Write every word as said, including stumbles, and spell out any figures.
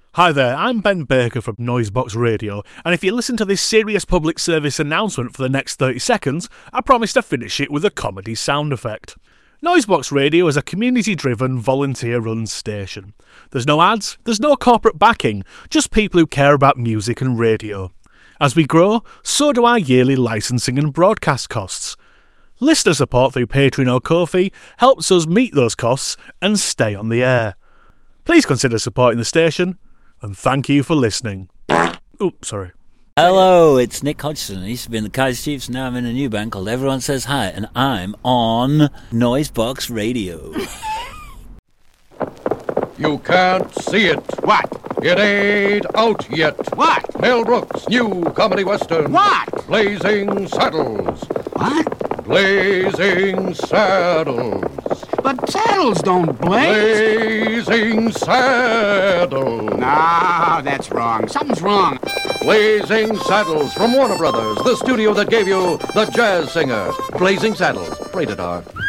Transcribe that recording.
Hi there, I'm Ben Baker from Noisebox Radio, and if you listen to this serious public service announcement for the next thirty seconds, I promise to finish it with a comedy sound effect. Noisebox Radio is a community-driven, volunteer-run station. There's no ads, there's no corporate backing, just people who care about music and radio. As we grow, so do our yearly licensing and broadcast costs. Listener support through Patreon or Ko-fi helps us meet those costs and stay on the air. Please consider supporting the station, and thank you for listening. Oh, sorry. Hello, it's Nick Hodgson. I used to be in the Kaiser Chiefs, now I'm in a new band called Everyone Says Hi, and I'm on Noisebox Radio. You can't see it. What? It ain't out yet. What? Mel Brooks' new comedy western. What? Blazing Saddles. What? Blazing Saddles. But saddles don't blaze. Blazing Saddles. No, that's wrong. Something's wrong. Blazing Saddles from Warner Brothers, the studio that gave you The Jazz Singer. Blazing Saddles. Rated R.